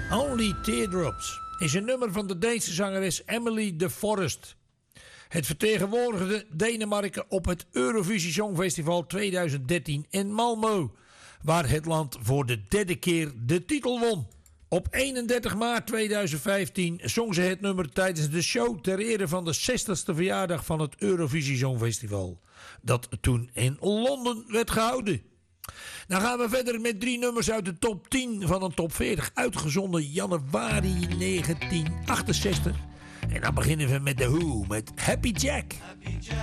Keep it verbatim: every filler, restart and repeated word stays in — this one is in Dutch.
Only Teardrops is een nummer van de Deense zangeres Emily de Forest. Het vertegenwoordigde Denemarken op het Eurovisie Songfestival tweeduizend dertien in Malmö, waar het land voor de derde keer de titel won. Op eenendertig maart tweeduizend vijftien zong ze het nummer tijdens de show ter ere van de zestigste verjaardag van het Eurovisie Songfestival, dat toen in Londen werd gehouden. Dan gaan we verder met drie nummers uit de top tien van een top veertig, uitgezonden januari negentien achtenzestig. En dan beginnen we met The Who, met Happy Jack. Happy Jack.